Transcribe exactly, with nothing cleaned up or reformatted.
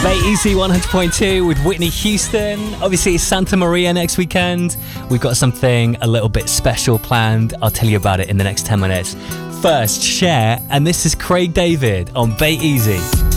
Bay Easy one hundred point two with Whitney Houston. Obviously, it's Santa Maria next weekend. We've got something a little bit special planned. I'll tell you about it in the next ten minutes. First, Cher, and this is Craig David on Bay Easy.